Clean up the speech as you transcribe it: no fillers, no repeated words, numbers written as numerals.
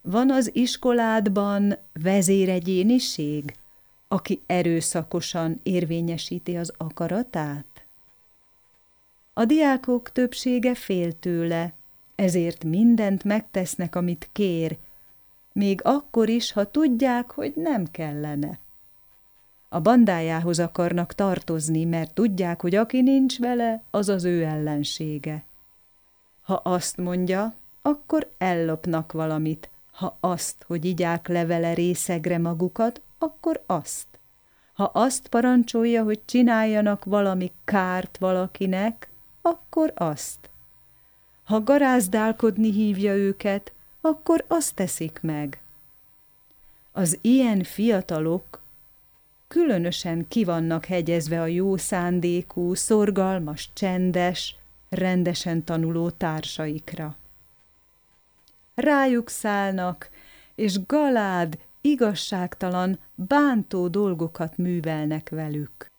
Van az iskoládban vezéregyéniség, aki erőszakosan érvényesíti az akaratát? A diákok többsége fél tőle, ezért mindent megtesznek, amit kér, még akkor is, ha tudják, hogy nem kellene. A bandájához akarnak tartozni, mert tudják, hogy aki nincs vele, az az ő ellensége. Ha azt mondja, akkor ellopnak valamit, ha azt, hogy igyák le vele részegre magukat, akkor azt. Ha azt parancsolja, hogy csináljanak valami kárt valakinek, akkor azt. Ha garázdálkodni hívja őket, akkor azt teszik meg. Az ilyen fiatalok különösen ki vannak hegyezve a jó szándékú, szorgalmas, csendes, rendesen tanuló társaikra. Rájuk szállnak, és galád, igazságtalan, bántó dolgokat művelnek velük.